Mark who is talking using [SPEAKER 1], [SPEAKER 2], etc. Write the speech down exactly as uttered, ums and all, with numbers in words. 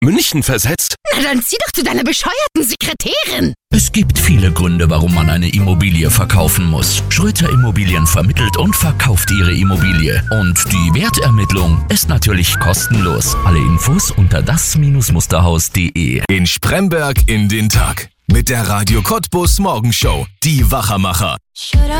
[SPEAKER 1] München versetzt?
[SPEAKER 2] Na dann zieh doch zu deiner bescheuerten Sekretärin.
[SPEAKER 3] Es gibt viele Gründe, warum man eine Immobilie verkaufen muss. Schröter Immobilien vermittelt und verkauft Ihre Immobilie. Und die Wertermittlung ist natürlich kostenlos. Alle Infos unter das Musterhaus punkt de.
[SPEAKER 1] In Spremberg in den Tag. Mit der Radio Cottbus Morgenshow. Die Wachermacher.